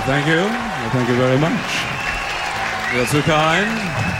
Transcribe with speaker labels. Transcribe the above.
Speaker 1: Thank you. Thank you very much. You're too kind.